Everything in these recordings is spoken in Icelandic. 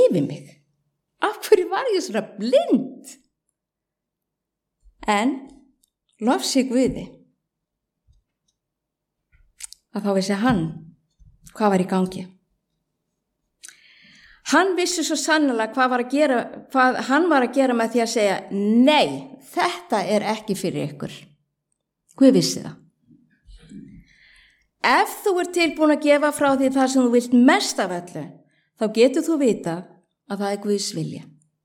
yfir mig? Af hverju var ég svona blind? En lofsi Guði að þá vissi hann hvað var í gangi. Hann vissi svo sannlega hvað hann var að gera með því að segja, nei, þetta er ekki fyrir ykkur. Guð vissi það. Ef þú ert tilbúin að gefa frá því það sem þú vilt mest af öllu, þá getur þú vita að það er Guðs vilja.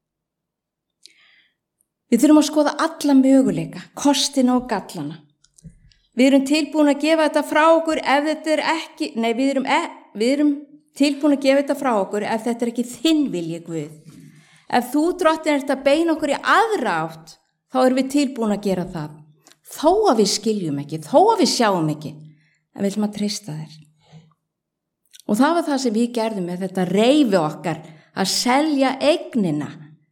Við þurfum að skoða alla möguleika, kostina og gallana. Við erum tilbúin að gefa þetta frá okkur ef þetta er ekki, við erum tilbúin að gefa þetta frá okkur ef þetta er ekki þinn vilji, Guð. Ef þú, Drottinn, ert að beina okkur í aðra átt, þá erum við tilbúin að gera það. Þó að við skiljum ekki, þó að við sjáum ekki, en við viljum að treysta þér. Og það var það sem við gerðum með þetta reifi okkar að selja eignina.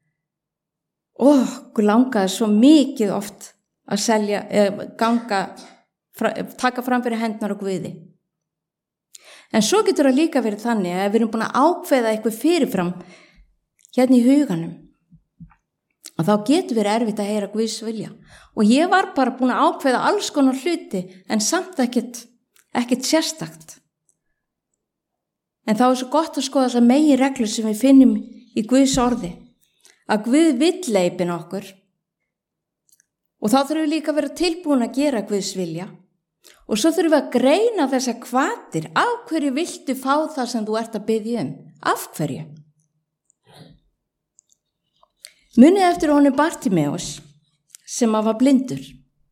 Okkur langaði svo mikið oft að selja, taka fram fyrir hendnar og Guði. En svo getur það líka verið þannig að við erum búin að ákveða eitthvað fyrirfram hérna í huganum. Og þá getur verið erfitt að heyra Guðs vilja. Og ég var bara búin að ákveða alls konar hluti en samt ekkert sérstakt. En þá er svo gott að skoða þessar meginreglur sem við finnum í Guðs orði. Að Guð vill leiðbeina okkur. Og þá þurfum við líka að vera tilbúin að gera Guðs vilja. Og svo þurfum við að greina þessar hvatir. Af hverju viltu fá það sem þú ert að biðja um? Af hverju? Munið eftir honum Bartimeus sem var blindur.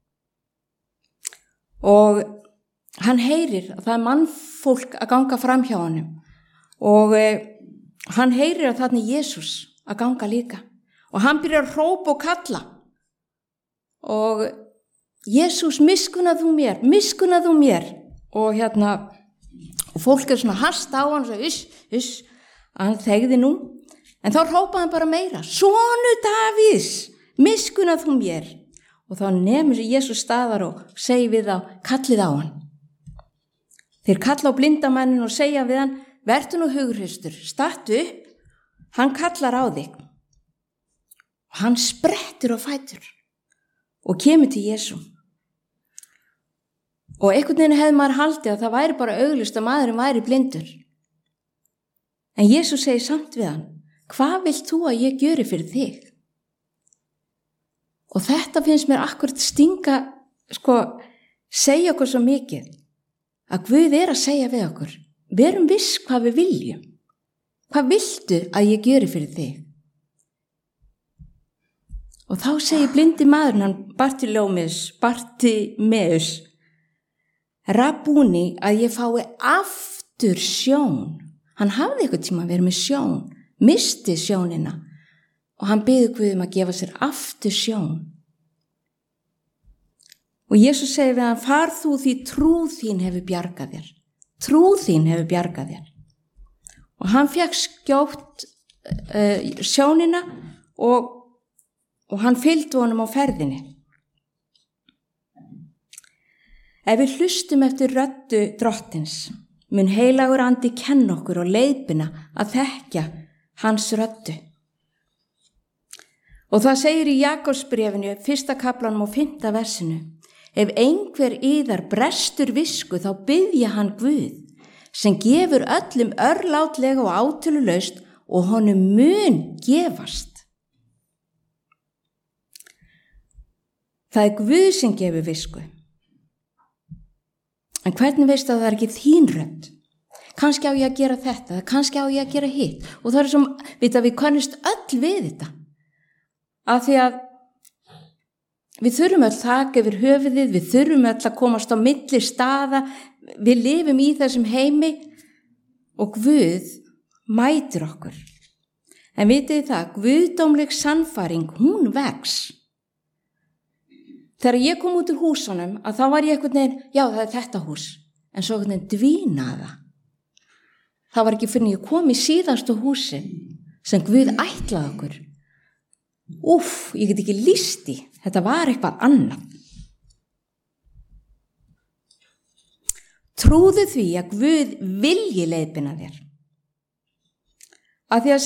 Og hann heyrir að það er mannfólk að ganga fram hjá honum. Og hann heyrir að þarna er Jesús að ganga líka. Og hann byrjar að hrópa og kalla. Og Jesús, miskunnað þú mér. Og og fólk er svona hast á hann, svo hann þegði nú. En þá hrópaði hann bara meira, sonur Davíðs, miskunnað þú mér. Og þá nemur Jesús staðar og segir við þá, kallið á hann. Þeir kalla á blindamannin og segja við hann, vertu nú hughrystur, stattu upp, hann kallar á þig. Og hann sprettur á fætur og kemur til Jesú. Og einhvern veginn hefði maður haldið að það væri bara augljóst að maðurinn væri blindur. En Jesús segir samt við hann, hvað vilt þú að ég gjöri fyrir þig? Og þetta finnst mér akkurat stinga, segja okkur svo mikið, að Guð er að segja við okkur, verum viss hvað við viljum. Hvað viltu að ég gjöri fyrir þig? Og þá segir blindi maðurinn, hann Bartimeus, Rabúni, að ég fái aftur sjón. Hann hafði eitthvað tíma verið með sjón, misti sjónina og hann biður Guð að gefa sér aftur sjón. Og Jesús segir við hann, far þú því trú þín hefur bjargað þér. Trú þín hefur bjargað þér. Og hann fékk skjótt sjónina og hann fylgdi honum á ferðinni. Ef við hlustum eftir röddu Drottins, mun heilagur andi kenna okkur og leiðbeina að þekkja hans röddu. Og það segir í Jakobsbréfinu, 1. kaflanum og 5. versinu, ef einhver yðar brestur visku, þá biðja hann Guð, sem gefur öllum örlátlega og átölulaust og honum mun gefast. Það er Guð sem gefur visku. En hvernig veistu að það er ekki þín rödd? Kannski á ég að gera þetta, kannski á ég að gera hitt. Og það er sem, við kannast öll við þetta. Af því að við þurfum öll þak yfir höfuðið, við þurfum öll að komast á milli staða, við lifum í þessum heimi og Guð mætir okkur. En vitið það, guðdómleg sannfæring, hún vex. Þegar ég kom út úr húsunum, að þá var ég einhvern veginn, já það er þetta hús, en svo einhvern veginn dvínaða. Það var ekki fyrir ég kom í síðastu húsi sem Guð ætlaði okkur. Ég get ekki lýst í, þetta var eitthvað annað. Trúðu því að Guð vilji leiðbeina þér. Af því að